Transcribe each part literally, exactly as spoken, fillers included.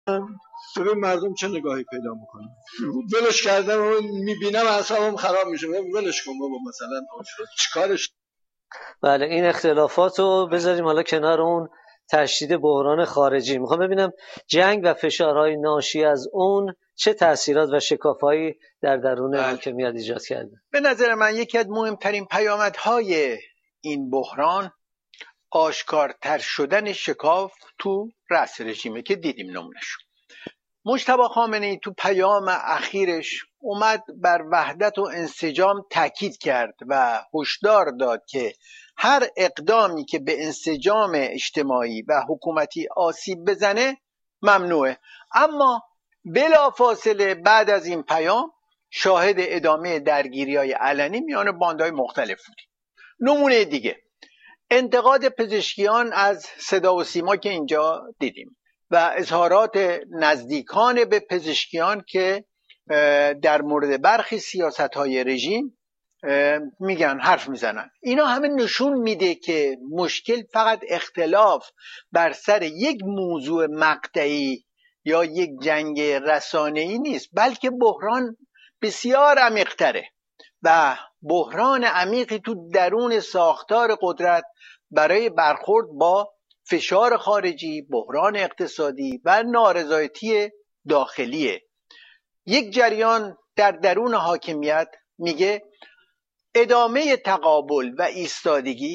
ببین مردم چه نگاهی پیدا میکنن. ولش کردم و میبینم اعصابم خراب میشه، ولش کن بابا مثلا چیکارش. بله این اختلافات رو بذاریم حالا کنار اون تشدید بحران خارجی. میخوام ببینم جنگ و فشارهای ناشی از اون چه تأثیرات و شکافایی در درون بله. حاکمیت ایجاد کرده. به نظر من یکی از مهمترین پیامدهای این بحران آشکارتر شدن شکاف تو رأس رژیمه که دیدیم نمونهشو. مجتبی خامنه‌ای تو پیام اخیرش اومد بر وحدت و انسجام تاکید کرد و هشدار داد که هر اقدامی که به انسجام اجتماعی و حکومتی آسیب بزنه ممنوعه. اما بلافاصله بعد از این پیام شاهد ادامه درگیری‌های علنی میان باندهای مختلف بودیم. نمونه دیگه انتقاد پزشکیان از صدا و سیما که اینجا دیدیم و اظهارات نزدیکان به پزشکیان که در مورد برخی سیاست‌های رژیم میگن حرف میزنن. اینا همه نشون میده که مشکل فقط اختلاف بر سر یک موضوع مقطعی یا یک جنگ رسانه‌ای نیست، بلکه بحران بسیار عمیق‌تره و بحران عمیقی تو درون ساختار قدرت برای برخورد با فشار خارجی، بحران اقتصادی و نارضایتی داخلیه. یک جریان در درون حاکمیت میگه ادامه تقابل و ایستادگی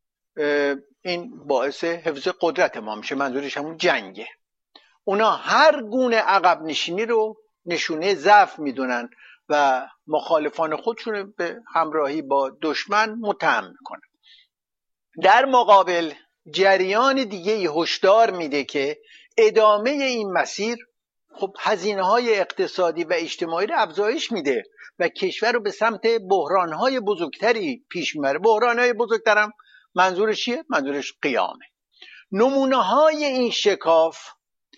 این باعث حفظ قدرت ما میشه، منظورش همون جنگه. اونا هر گونه عقب نشینی رو نشونه ضعف میدونن و مخالفان خودشون به همراهی با دشمن متهم میکنن. در مقابل جریان دیگه هشدار میده که ادامه این مسیر خب هزینه های اقتصادی و اجتماعی رو افزایش میده و کشور رو به سمت بحران های بزرگتری پیش میبره. بحران های بزرگترم منظورش چیه؟ منظورش قیامه. نمونه های این شکاف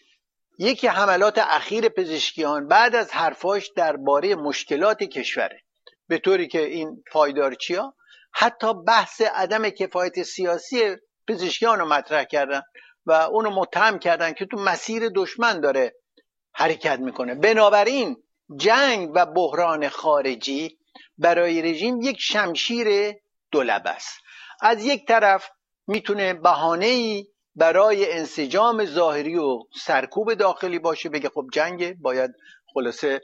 یکی حملات اخیر پزشکیان بعد از حرفاش درباره مشکلات کشوره، به طوری که این پایدارچی‌ها حتی بحث عدم کفایت سیاسی پزشکیان رو مطرح کردن و اونو متهم کردن که تو مسیر دشمن داره حرکت میکنه. بنابراین جنگ و بحران خارجی برای رژیم یک شمشیر دولبه است. از یک طرف میتونه بهانه‌ای برای انسجام ظاهری و سرکوب داخلی باشه، بگه خب جنگ باید خلاصه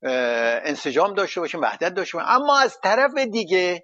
انسجام داشته باشیم، وحدت داشته باشیم. اما از طرف دیگه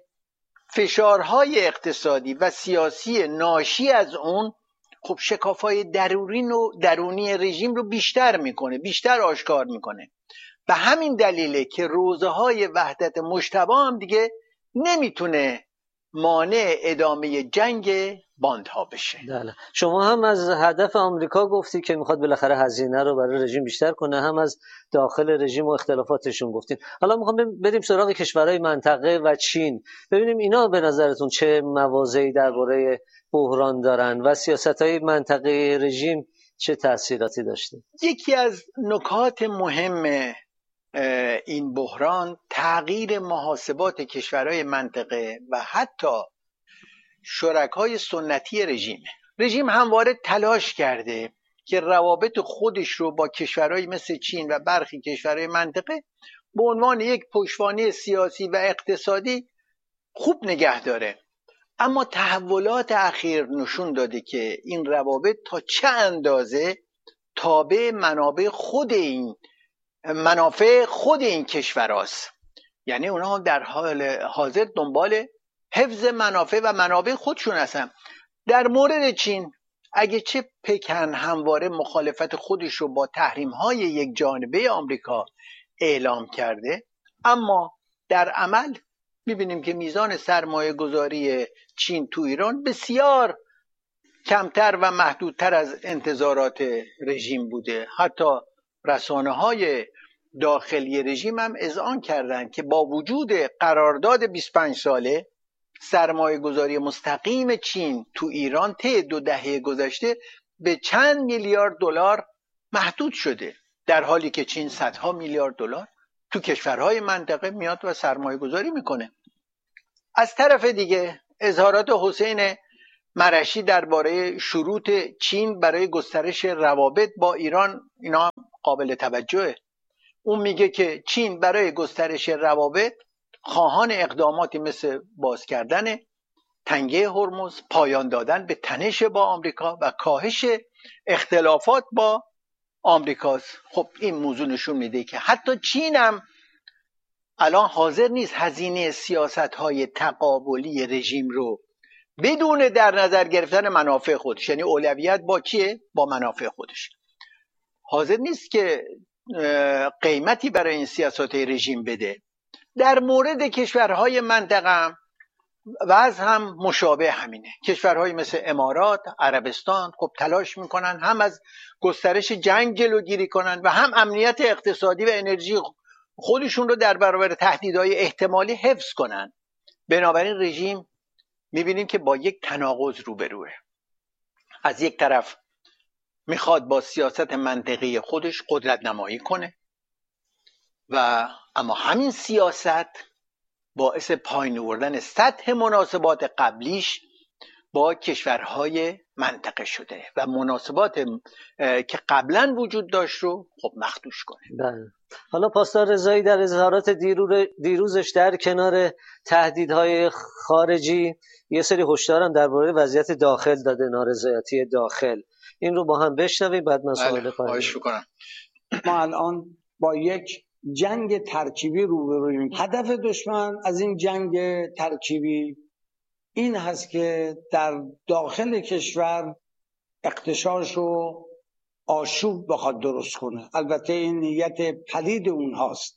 فشارهای اقتصادی و سیاسی ناشی از اون خب شکافای درونی و درونی رژیم رو بیشتر میکنه، بیشتر آشکار میکنه. به همین دلیله که روزه های وحدت مجتبی هم دیگه نمیتونه مانع ادامه جنگ باندها بشه. بله. شما هم از هدف آمریکا گفتی که میخواد بالاخره هزینه رو برای رژیم بیشتر کنه، هم از داخل رژیم و اختلافاتشون گفتین. حالا میخوام بریم سراغ کشورهای منطقه و چین، ببینیم اینا به نظرتون چه مواضعی درباره بحران دارن و سیاست‌های منطقه رژیم چه تأثیراتی داشته. یکی از نکات مهم این بحران تغییر محاسبات کشورهای منطقه و حتی شرکای سنتی رژیمه. رژیم همواره تلاش کرده که روابط خودش رو با کشورهای مثل چین و برخی کشورهای منطقه به عنوان یک پشتوانه سیاسی و اقتصادی خوب نگه داره. اما تحولات اخیر نشون داده که این روابط تا چه اندازه تابع منابع خود این منافع خود این کشوراست. یعنی اونها در حال حاضر دنبال حفظ منافع و منابع خودشون هستن. در مورد چین اگه چه پکن همواره مخالفت خودش رو با تحریم‌های یک جانبه آمریکا اعلام کرده، اما در عمل می‌بینیم که میزان سرمایه گذاری چین تو ایران بسیار کمتر و محدودتر از انتظارات رژیم بوده. حتی رسانه‌های داخلی رژیم هم اذعان کردند که با وجود قرارداد بیست و پنج ساله سرمایه گذاری مستقیم چین تو ایران طی دو دهه گذشته به چند میلیارد دلار محدود شده، در حالی که چین صدها میلیارد دلار تو کشورهای منطقه میاد و سرمایه گذاری میکنه. از طرف دیگه اظهارات حسین مرشی درباره شروط چین برای گسترش روابط با ایران، اینا قابل توجهه. اون میگه که چین برای گسترش روابط خواهان اقداماتی مثل باز کردن تنگه هرمز، پایان دادن به تنش با آمریکا و کاهش اختلافات با آمریکاست. خب این موضوع نشون میده که حتی چین هم الان حاضر نیست هزینه سیاست‌های تقابلی رژیم رو بدون در نظر گرفتن منافع خودش، یعنی اولویت با کیه؟ با منافع خودش، حاضر نیست که قیمتی برای این سیاست رژیم بده. در مورد کشورهای منطقه وضع هم مشابه همینه. کشورهای مثل امارات، عربستان خب تلاش میکنن هم از گسترش جنگ جلوگیری کنن و هم امنیت اقتصادی و انرژی خودشون رو در برابر تهدیدهای احتمالی حفظ کنن. بنابراین رژیم میبینیم که با یک تناقض روبروه. از یک طرف میخواد با سیاست منطقی خودش قدرت نمایی کنه و اما همین سیاست باعث پایین آوردن سطح مناسبات قبلیش با کشورهای منطقه شده و مناسبات که قبلا وجود داشت رو خب مخدوش کنه. بله. حالا پاسدار رضایی در اظهارات دیروزش در کنار تهدیدهای خارجی یه سری هشدار هم درباره وضعیت داخل داده، نارضایتی داخل. این رو با هم بشنویم بعد من سوال کنم. ما الان با یک جنگ ترکیبی روبرویم. هدف دشمن از این جنگ ترکیبی این هست که در داخل کشور اغتشاش و آشوب بخواد درست کنه. البته این نیت پلید اون هاست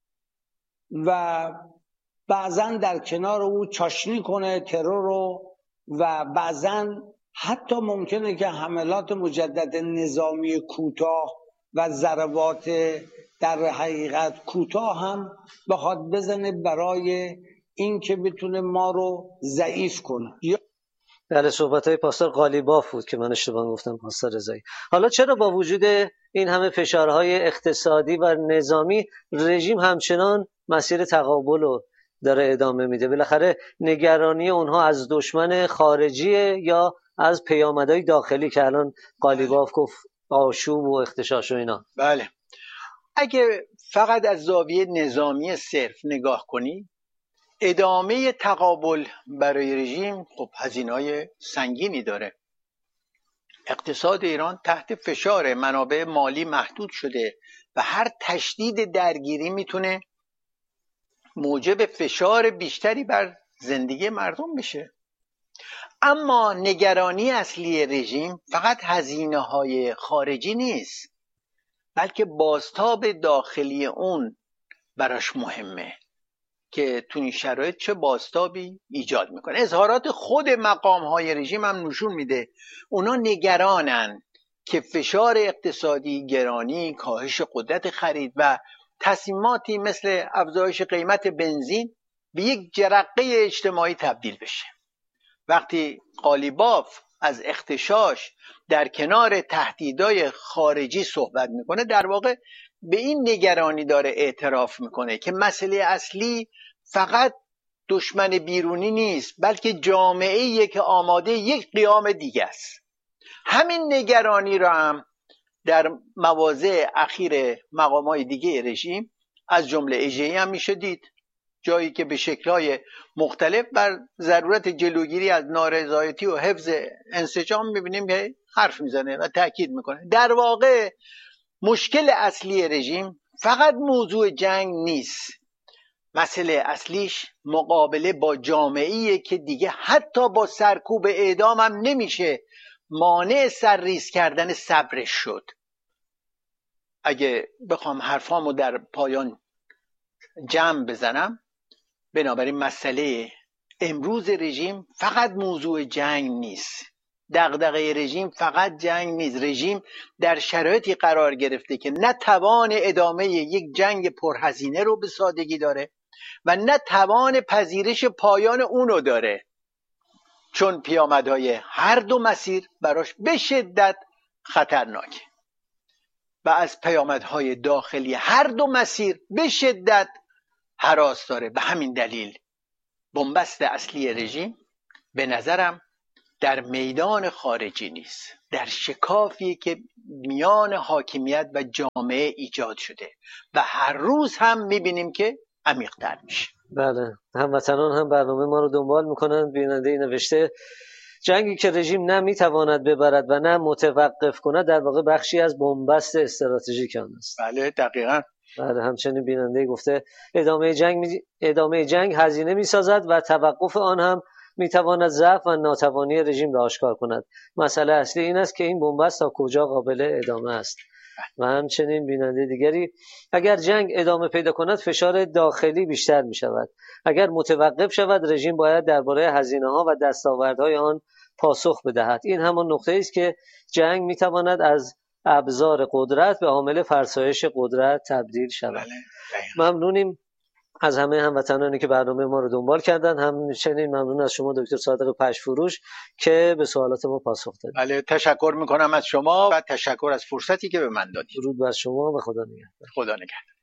و بعضن در کنار او چاشنی کنه ترور رو و بعضن حتی ممکنه که حملات مجدد نظامی کوتاه و ضربات در حقیقت کوتاه هم بخواد بزنه برای این که بتونه ما رو ضعیف کنه. بله، صحبت‌های پاسدار قالیباف بود که من اشتباه گفتم پاسدار رضایی. حالا چرا با وجود این همه فشارهای اقتصادی و نظامی رژیم همچنان مسیر تقابل رو داره ادامه میده؟ بالاخره نگرانی اونها از دشمن خارجیه یا از پیامدهای داخلی که الان قالیباف گفت آشوب و اغتشاش و اینا؟ بله، اگه فقط از زاویه نظامی صرف نگاه کنی، ادامه تقابل برای رژیم خب هزینه‌های سنگینی داره. اقتصاد ایران تحت فشار، منابع مالی محدود شده و هر تشدید درگیری میتونه موجب فشار بیشتری بر زندگی مردم بشه. اما نگرانی اصلی رژیم فقط هزینه‌های خارجی نیست، بلکه بازتاب داخلی اون براش مهمه که تو این شرایط چه بازتابی ایجاد میکنه. اظهارات خود مقام‌های رژیم هم نشون میده اونا نگرانن که فشار اقتصادی، گرانی، کاهش قدرت خرید و تصمیماتی مثل افزایش قیمت بنزین به یک جرقه اجتماعی تبدیل بشه. وقتی قالیباف از اغتشاش در کنار تهدیدهای خارجی صحبت میکنه، در واقع به این نگرانی داره اعتراف میکنه که مسئله اصلی فقط دشمن بیرونی نیست، بلکه جامعه‌ایه که آماده یک قیام دیگه است. همین نگرانی را هم در مواضع اخیر مقامات دیگه رژیم از جمله اژه‌ای هم میشه دید، جایی که به شکل‌های مختلف بر ضرورت جلوگیری از نارضایتی و حفظ انسجام می‌بینیم که حرف میزنه و تاکید میکنه. در واقع مشکل اصلی رژیم فقط موضوع جنگ نیست، مسئله اصلیش مقابله با جامعه‌ایه که دیگه حتی با سرکوب اعدام هم نمیشه مانع سرریز کردن صبرش شد. اگه بخوام حرفامو در پایان جمع بزنم، بنابراین مسئله امروز رژیم فقط موضوع جنگ نیست، دغدغه رژیم فقط جنگ نیست. رژیم در شرایطی قرار گرفته که نه توان ادامه یک جنگ پرهزینه رو به سادگی داره و نه توان پذیرش پایان اونو داره، چون پیامدهای هر دو مسیر براش به شدت خطرناکه و از پیامدهای داخلی هر دو مسیر به شدت هراس داره. به همین دلیل بنبست اصلی رژیم به نظرم در میدان خارجی نیست، در شکافی که میان حاکمیت و جامعه ایجاد شده و هر روز هم میبینیم که عمیق‌تر میشه. بله، هموطنان هم برنامه ما رو دنبال میکنند. بیننده نوشته جنگی که رژیم نه میتواند ببرد و نه متوقف کند در واقع بخشی از بنبست استراتژیک آن است. بله دقیقاً. بله، همچنین بیننده گفته ادامه جنگ می... ادامه جنگ هزینه میسازد و توقف آن هم میتواند ضعف و ناتوانی رژیم را آشکار کند. مسئله اصلی این است که این بنبست تا کجا قابل ادامه است. و همچنین بیننده دیگری اگر جنگ ادامه پیدا کند فشار داخلی بیشتر می شود. اگر متوقف شود رژیم باید درباره هزینه ها و دستاوردهای آن پاسخ بدهد. این همان نقطه است که جنگ می تواند از ابزار قدرت به عامل فرسایش قدرت تبدیل شود. بله. ممنونیم از همه هموطنانی که برنامه ما رو دنبال کردن. همچنین ممنون از شما دکتر صادق پشفروش که به سوالات ما پاسخ دادید. بله تشکر میکنم از شما و تشکر از فرصتی که به من دادید. درود بر شما و خدا نگهدار. خدا نگهدار.